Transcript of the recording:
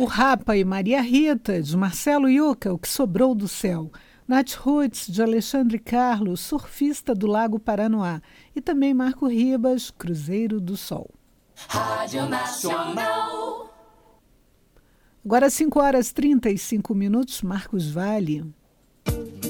O Rapa e Maria Rita, de Marcelo Yuca, O que Sobrou do Céu. Nath Roots, de Alexandre Carlos, Surfista do Lago Paranoá. E também Marco Ribas, Cruzeiro do Sol. Rádio Nacional. Agora 5 horas e 35 minutos, Marcos Vale.